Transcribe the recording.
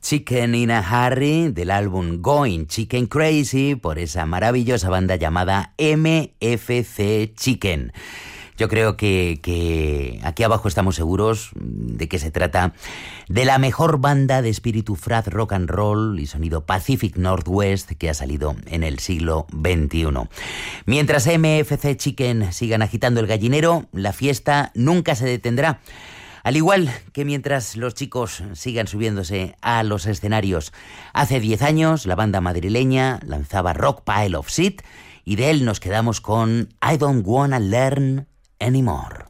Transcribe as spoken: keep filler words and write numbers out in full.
Chicken in a Hurry del álbum Going Chicken Crazy por esa maravillosa banda llamada M F C Chicken. Yo creo que, que aquí abajo estamos seguros de que se trata de la mejor banda de espíritu frat rock and roll y sonido Pacific Northwest que ha salido en el siglo veintiuno. Mientras M F C Chicken sigan agitando el gallinero, la fiesta nunca se detendrá. Al igual que mientras los chicos sigan subiéndose a los escenarios. Hace diez años la banda madrileña lanzaba Rock Pile of Shit y de él nos quedamos con I Don't Wanna Learn Anymore.